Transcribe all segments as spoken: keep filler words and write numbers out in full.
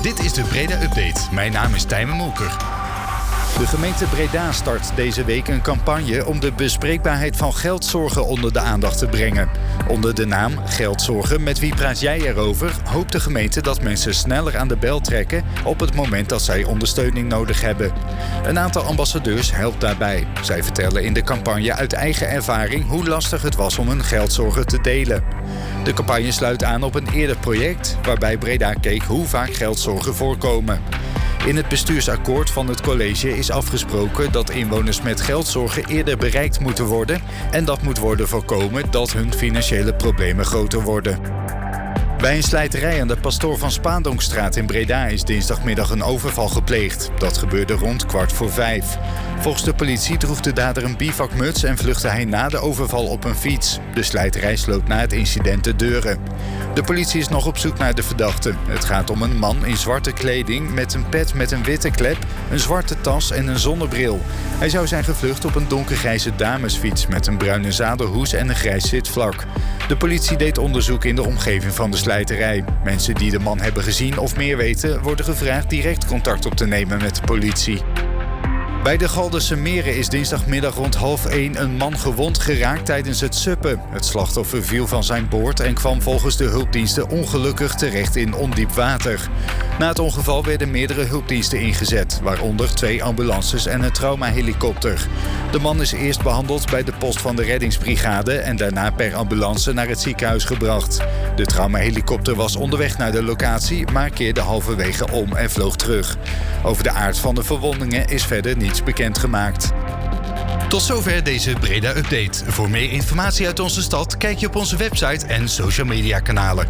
Dit is de Breda Update. Mijn naam is Tijmen Molker. De gemeente Breda start deze week een campagne om de bespreekbaarheid van geldzorgen onder de aandacht te brengen. Onder de naam Geldzorgen, met wie praat jij erover, hoopt de gemeente dat mensen sneller aan de bel trekken op het moment dat zij ondersteuning nodig hebben. Een aantal ambassadeurs helpt daarbij. Zij vertellen in de campagne uit eigen ervaring hoe lastig het was om hun geldzorgen te delen. De campagne sluit aan op een eerder project waarbij Breda keek hoe vaak geldzorgen voorkomen. In het bestuursakkoord van het college is afgesproken dat inwoners met geldzorgen eerder bereikt moeten worden en dat moet worden voorkomen dat hun financiële problemen groter worden. Bij een slijterij aan de Pastoor van Spaandonkstraat in Breda is dinsdagmiddag een overval gepleegd. Dat gebeurde rond kwart voor vijf. Volgens de politie droeg de dader een bivakmuts en vluchtte hij na de overval op een fiets. De slijterij sloot na het incident de deuren. De politie is nog op zoek naar de verdachte. Het gaat om een man in zwarte kleding met een pet met een witte klep, een zwarte tas en een zonnebril. Hij zou zijn gevlucht op een donkergrijze damesfiets met een bruine zadelhoes en een grijs zitvlak. De politie deed onderzoek in de omgeving van de slijterij. Mensen die de man hebben gezien of meer weten, worden gevraagd direct contact op te nemen met de politie. Bij de Galderse Meren is dinsdagmiddag rond half één een man gewond geraakt tijdens het suppen. Het slachtoffer viel van zijn boord en kwam volgens de hulpdiensten ongelukkig terecht in ondiep water. Na het ongeval werden meerdere hulpdiensten ingezet, waaronder twee ambulances en een traumahelikopter. De man is eerst behandeld bij de post van de reddingsbrigade en daarna per ambulance naar het ziekenhuis gebracht. De traumahelikopter was onderweg naar de locatie, maar keerde halverwege om en vloog terug. Over de aard van de verwondingen is verder niets bekendgemaakt. Tot zover deze Breda-update. Voor meer informatie uit onze stad kijk je op onze website en social media kanalen.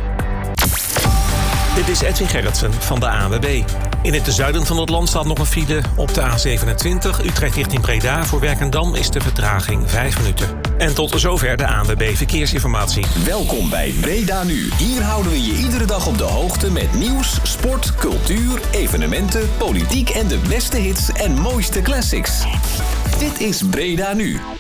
Dit is Edwin Gerritsen van de A N W B. In het zuiden van het land staat nog een file op de A zevenentwintig. Utrecht richting Breda. Voor Werkendam is de vertraging vijf minuten. En tot zover de A N W B Verkeersinformatie. Welkom bij Breda Nu. Hier houden we je iedere dag op de hoogte met nieuws, sport, cultuur, evenementen, politiek en de beste hits en mooiste classics. Dit is Breda Nu.